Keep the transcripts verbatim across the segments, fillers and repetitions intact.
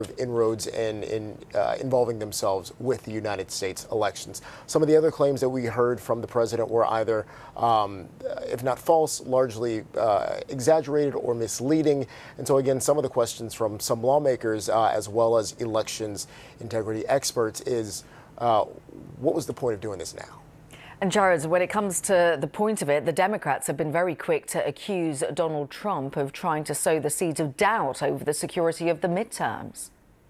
of inroads in, in uh, involving themselves with the United States elections. Some of the other claims that we heard from the president were either, um, if not false, largely uh, exaggerated or misleading. And so, again, some of the questions from some lawmakers, uh, as well as elections integrity experts, is uh, what was the point of doing this now? And Jared, when it comes to the point of it, the Democrats have been very quick to accuse Donald Trump of trying to sow the seeds of doubt over the security of the midterms.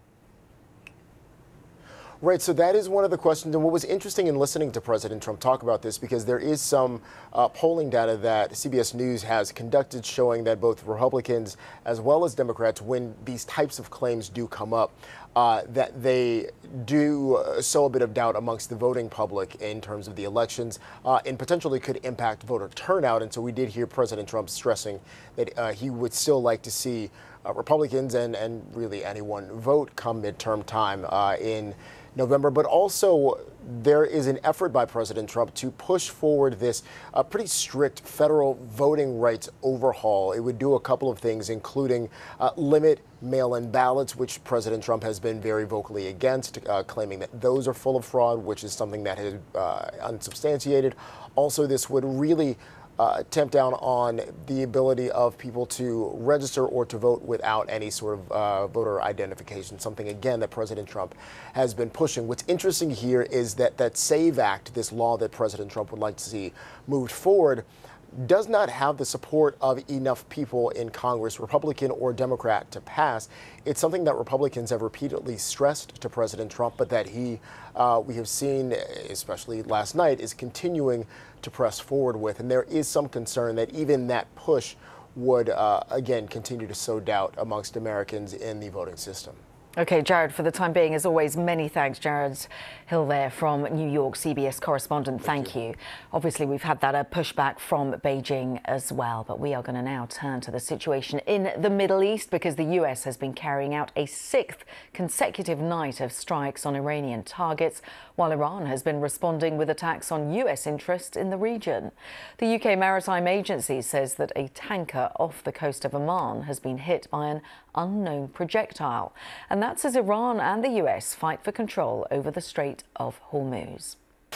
Right, so that is one of the questions. And what was interesting in listening to President Trump talk about this, because there is some uh, polling data that C B S News has conducted showing that both Republicans as well as Democrats, when these types of claims do come up, uh, that they do uh, sow a bit of doubt amongst the voting public in terms of the elections, uh, and potentially could impact voter turnout. And so we did hear President Trump stressing that uh, he would still like to see uh, Republicans and, and really anyone vote come midterm time uh, in November. But also there is an effort by President Trump to push forward this uh, pretty strict federal voting rights overhaul. It would do a couple of things, including uh, limit mail-in ballots, which President Trump has been very vocally against, uh, claiming that those are full of fraud, which is something that is uh, unsubstantiated. Also, this would really Uh, tamp down on the ability of people to register or to vote without any sort of uh, voter identification, something, again, that President Trump has been pushing. What's interesting here is that that SAVE Act, this law that President Trump would like to see moved forward, does not have the support of enough people in Congress, Republican or Democrat, to pass. It's something that Republicans have repeatedly stressed to President Trump, but that he, uh, we have seen, especially last night, is continuing to press forward with. And there is some concern that even that push would, uh, again, continue to sow doubt amongst Americans in the voting system. OK, Jared, for the time being, as always, many thanks. Jared Hill there from New York, C B S correspondent. Thank, Thank you. you. Obviously, we've had that uh, pushback from Beijing as well. But we are going to now turn to the situation in the Middle East, because the U S has been carrying out a sixth consecutive night of strikes on Iranian targets, while Iran has been responding with attacks on U S interests in the region. The U K Maritime Agency says that a tanker off the coast of Oman has been hit by an unknown projectile. And that's as Iran and the U S fight for control over the Strait of Hormuz.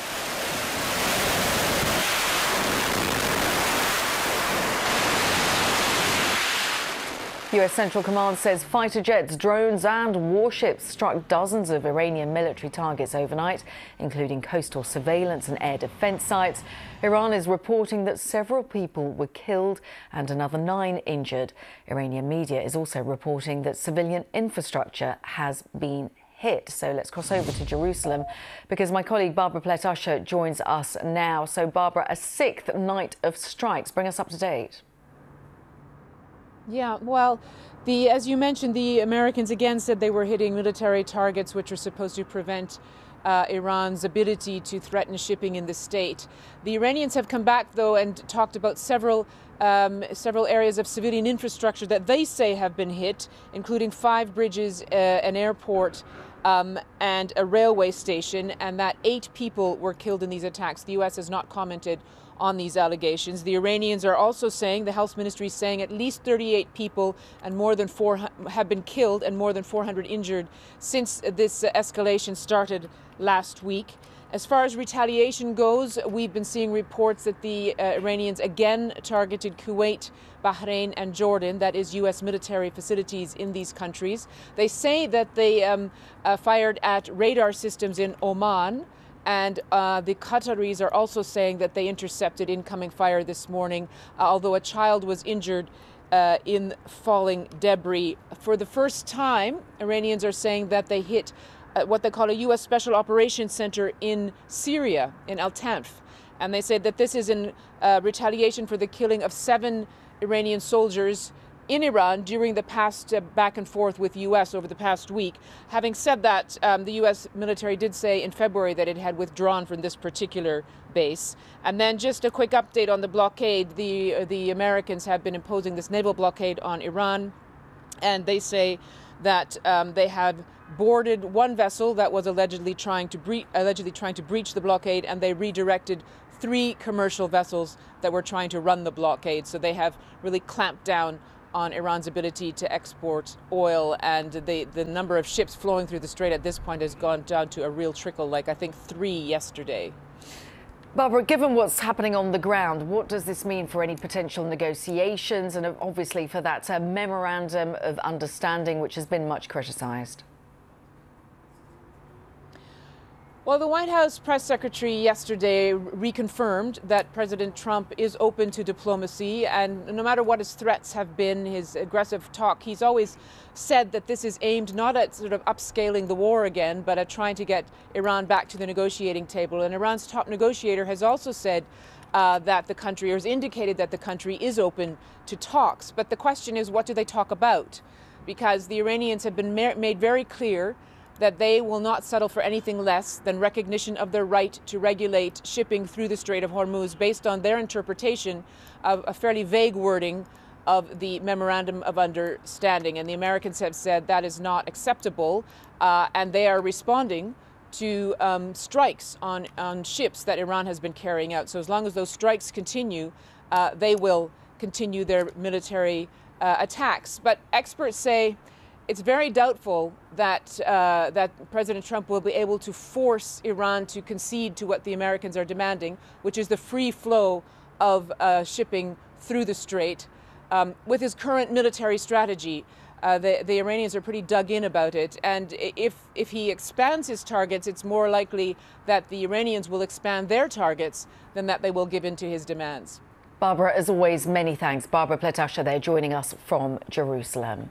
U S Central Command says fighter jets, drones and warships struck dozens of Iranian military targets overnight, including coastal surveillance and air defense sites. Iran is reporting that several people were killed and another nine injured. Iranian media is also reporting that civilian infrastructure has been hit. So let's cross over to Jerusalem, because my colleague Barbara Plett-Usher joins us now. So Barbara, a sixth night of strikes. Bring us up to date. Yeah, well, the as you mentioned, the Americans again said they were hitting military targets which are supposed to prevent uh, Iran's ability to threaten shipping in the state. The Iranians have come back, though, and talked about several um, several areas of civilian infrastructure that they say have been hit, including five bridges, uh, an airport, um, and a railway station, and that eight people were killed in these attacks. The U S has not commented on these allegations. The Iranians are also saying, the health ministry is saying, at least thirty-eight people and more than four have been killed and more than four hundred injured since this escalation started last week. As far as retaliation goes, we've been seeing reports that the uh, Iranians again targeted Kuwait, Bahrain and Jordan, that is U S military facilities in these countries. They say that they um, uh, fired at radar systems in Oman. And uh, the Qataris are also saying that they intercepted incoming fire this morning, uh, although a child was injured uh, in falling debris. For the first time, Iranians are saying that they hit uh, what they call a U S Special Operations Center in Syria, in Al Tanf. And they said that this is in uh, retaliation for the killing of seven Iranian soldiers in Iran during the past uh, back and forth with the U S over the past week. Having said that, um, the U S military did say in February that it had withdrawn from this particular base. And then just a quick update on the blockade. The, uh, the Americans have been imposing this naval blockade on Iran, and they say that um, they have boarded one vessel that was allegedly trying to bre- allegedly trying to breach the blockade, and they redirected three commercial vessels that were trying to run the blockade. So they have really clamped down on Iran's ability to export oil, and the, the number of ships flowing through the strait at this point has gone down to a real trickle, like I think three yesterday. Barbara, given what's happening on the ground, what does this mean for any potential negotiations and obviously for that uh, memorandum of understanding, which has been much criticised? Well, the White House press secretary yesterday reconfirmed that President Trump is open to diplomacy, and no matter what his threats have been, his aggressive talk, he's always said that this is aimed not at sort of upscaling the war again, but at trying to get Iran back to the negotiating table. And Iran's top negotiator has also said uh, that the country, or has indicated that the country is open to talks. But the question is, what do they talk about? Because the Iranians have been made very clear that they will not settle for anything less than recognition of their right to regulate shipping through the Strait of Hormuz based on their interpretation of a fairly vague wording of the Memorandum of Understanding. And the Americans have said that is not acceptable, uh, and they are responding to um, strikes on, on ships that Iran has been carrying out. So as long as those strikes continue, uh, they will continue their military uh, attacks. But experts say it's very doubtful that uh, that President Trump will be able to force Iran to concede to what the Americans are demanding, which is the free flow of uh, shipping through the strait. Um, with his current military strategy, uh, the, the Iranians are pretty dug in about it. And if, if he expands his targets, it's more likely that the Iranians will expand their targets than that they will give in to his demands. Barbara, as always, many thanks. Barbara Pletasha there joining us from Jerusalem.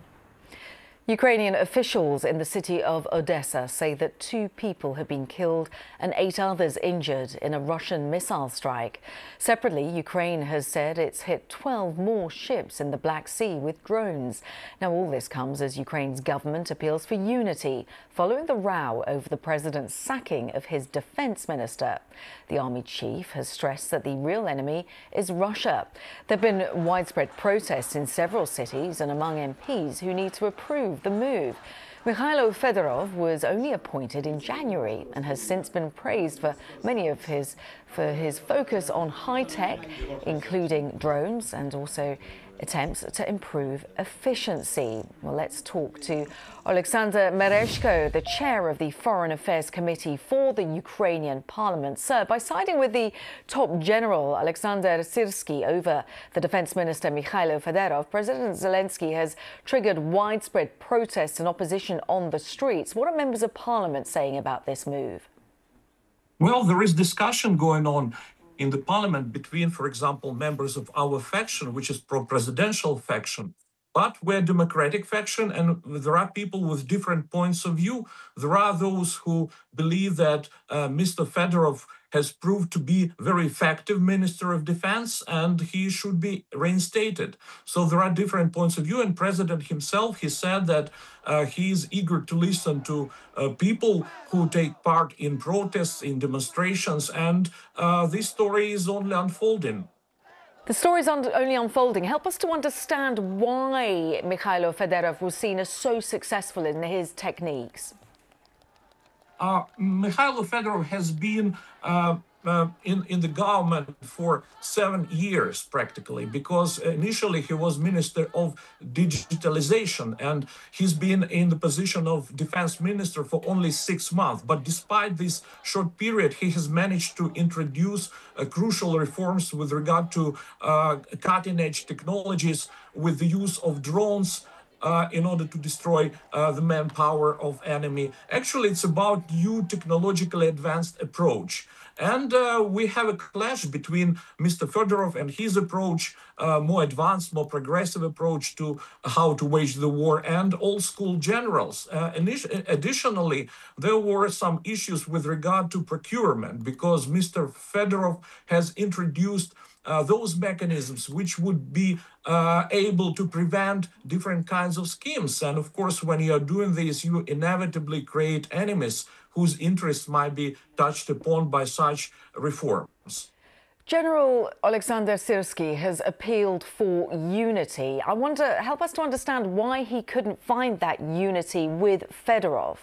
Ukrainian officials in the city of Odessa say that two people have been killed and eight others injured in a Russian missile strike. Separately, Ukraine has said it's hit twelve more ships in the Black Sea with drones. Now, all this comes as Ukraine's government appeals for unity following the row over the president's sacking of his defense minister. The army chief has stressed that the real enemy is Russia. There have been widespread protests in several cities and among M Ps who need to approve the move. Mikhailo Fedorov was only appointed in January and has since been praised for many of his for his focus on high tech, including drones and also attempts to improve efficiency. Well, let's talk to Alexander Mereshko, the chair of the Foreign Affairs Committee for the Ukrainian Parliament. Sir, by siding with the top general, Alexander Syrsky, over the defense minister, Mikhailo Fedorov, President Zelensky has triggered widespread protests and opposition on the streets. What are members of parliament saying about this move? Well, there is discussion going on in the parliament between, for example, members of our faction, which is pro-presidential faction. But we're a democratic faction, and there are people with different points of view. There are those who believe that uh, Mister Fedorov has proved to be a very effective Minister of Defense, and he should be reinstated. So there are different points of view, and President himself, he said that uh, he is eager to listen to uh, people who take part in protests, in demonstrations, and uh, this story is only unfolding. The story is only unfolding. Help us to understand why Mikhailo Fedorov was seen as so successful in his techniques. Uh, Mikhailo Fedorov has been uh, uh, in, in the government for seven years, practically, because initially he was Minister of Digitalization, and he's been in the position of Defense Minister for only six months. But despite this short period, he has managed to introduce uh, crucial reforms with regard to uh, cutting-edge technologies, with the use of drones, Uh, in order to destroy uh, the manpower of enemy. Actually, it's about new technologically advanced approach. And uh, we have a clash between Mister Fedorov and his approach, uh, more advanced, more progressive approach to how to wage the war, and old school generals. Uh, additionally, there were some issues with regard to procurement, because Mister Fedorov has introduced Uh, those mechanisms which would be uh, able to prevent different kinds of schemes. And of course, when you are doing this, you inevitably create enemies whose interests might be touched upon by such reforms. General Alexander Syrsky has appealed for unity. I wonder, help us to understand why he couldn't find that unity with Fedorov.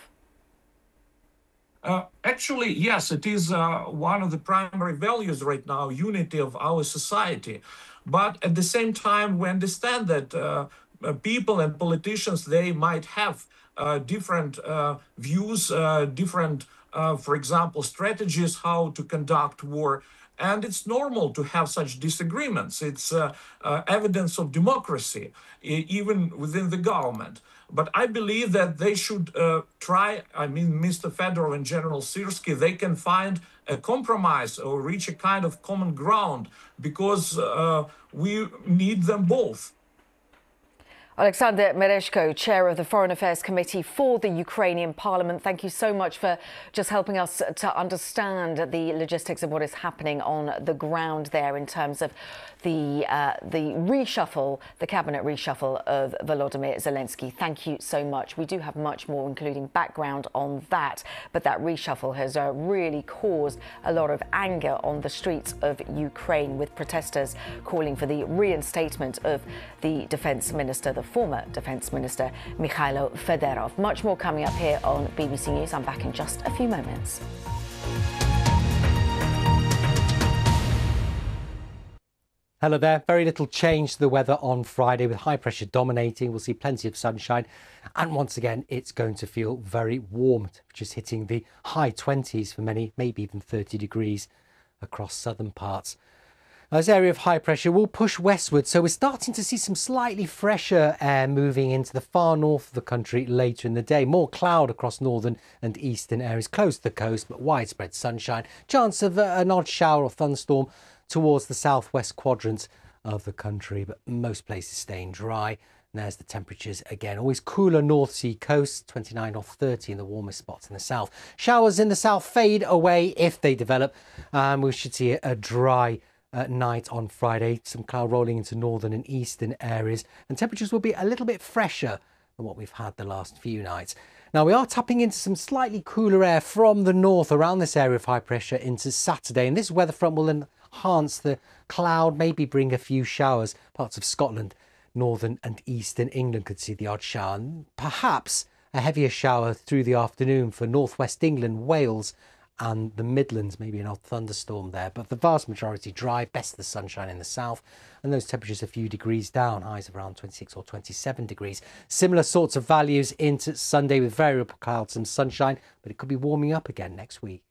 Uh, actually, yes, it is uh, one of the primary values right now, unity of our society. But at the same time, we understand that uh, uh, people and politicians, they might have uh, different uh, views, uh, different, uh, for example, strategies how to conduct war. And it's normal to have such disagreements. It's uh, uh, evidence of democracy, e- even within the government. But I believe that they should uh, try, I mean, Mister Fedorov and General Syrskyi, they can find a compromise or reach a kind of common ground, because uh, we need them both. Alexander Mereshko, Chair of the Foreign Affairs Committee for the Ukrainian Parliament, thank you so much for just helping us to understand the logistics of what is happening on the ground there in terms of the uh, the reshuffle, the cabinet reshuffle of Volodymyr Zelensky. Thank you so much. We do have much more, including background on that, but that reshuffle has uh, really caused a lot of anger on the streets of Ukraine, with protesters calling for the reinstatement of the Defence Minister, the former Defence Minister, Mikhailo Fedorov. Much more coming up here on B B C News. I'm back in just a few moments. Hello there. Very little change to the weather on Friday, with high pressure dominating. We'll see plenty of sunshine. And once again, it's going to feel very warm, which is hitting the high twenties for many, maybe even thirty degrees across southern parts. Now, this area of high pressure will push westward, so we're starting to see some slightly fresher air moving into the far north of the country later in the day. More cloud across northern and eastern areas close to the coast, but widespread sunshine. Chance of uh, an odd shower or thunderstorm towards the southwest quadrant of the country, but most places staying dry. And there's the temperatures again. Always cooler North Sea coast, twenty-nine or thirty in the warmest spots in the south. Showers in the south fade away if they develop. Um, we should see a dry uh, night on Friday. Some cloud rolling into northern and eastern areas. And temperatures will be a little bit fresher than what we've had the last few nights. Now, we are tapping into some slightly cooler air from the north around this area of high pressure into Saturday. And this weather front will enhance the cloud, maybe bring a few showers. Parts of Scotland, northern and eastern England could see the odd shower, and perhaps a heavier shower through the afternoon for northwest England, Wales and the Midlands, maybe an odd thunderstorm there, but the vast majority dry, best of the sunshine in the south, and those temperatures a few degrees down, highs of around twenty-six or twenty-seven degrees. Similar sorts of values into Sunday with variable clouds and sunshine, but it could be warming up again next week.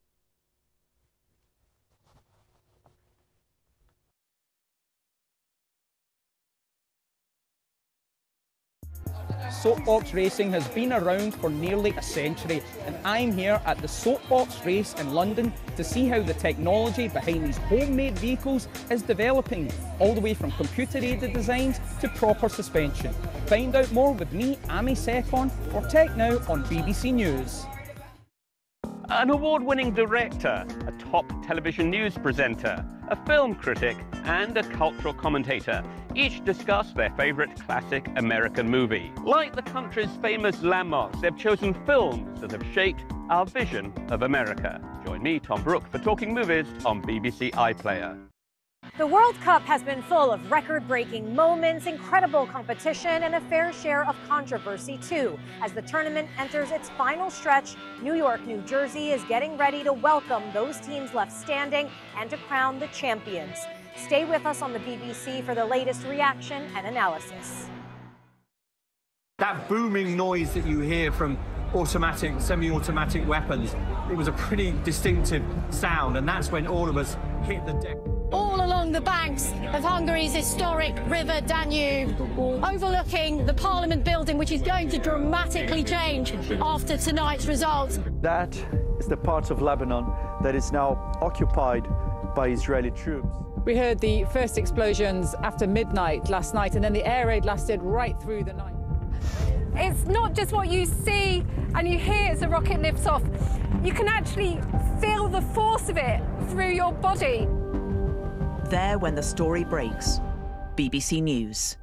Soapbox racing has been around for nearly a century, and I'm here at the Soapbox race in London to see how the technology behind these homemade vehicles is developing, all the way from computer-aided designs to proper suspension. Find out more with me, Ami Sekon, for Tech Now on B B C News. An award-winning director, a top television news presenter, a film critic and a cultural commentator each discuss their favourite classic American movie. Like the country's famous landmarks, they've chosen films that have shaped our vision of America. Join me, Tom Brooke, for Talking Movies on B B C iPlayer. The World Cup has been full of record-breaking moments, incredible competition, and a fair share of controversy, too. As the tournament enters its final stretch, New York, New Jersey is getting ready to welcome those teams left standing and to crown the champions. Stay with us on the B B C for the latest reaction and analysis. That booming noise that you hear from automatic, semi-automatic weapons, it was a pretty distinctive sound, and that's when all of us hit the deck. All along the banks of Hungary's historic River Danube, overlooking the Parliament building, which is going to dramatically change after tonight's results. That is the part of Lebanon that is now occupied by Israeli troops. We heard the first explosions after midnight last night, and then the air raid lasted right through the night. It's not just what you see and you hear as the rocket lifts off. You can actually feel the force of it through your body. There when the story breaks. B B C News.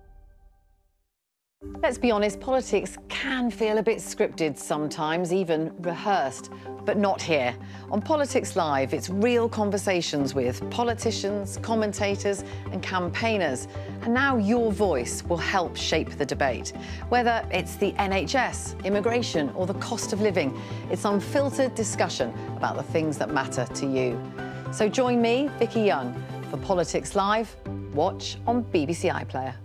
Let's be honest, politics can feel a bit scripted sometimes, even rehearsed, but not here. On Politics Live, it's real conversations with politicians, commentators and campaigners. And now your voice will help shape the debate. Whether it's the N H S, immigration or the cost of living, it's unfiltered discussion about the things that matter to you. So join me, Vicky Young, for Politics Live. Watch on B B C iPlayer.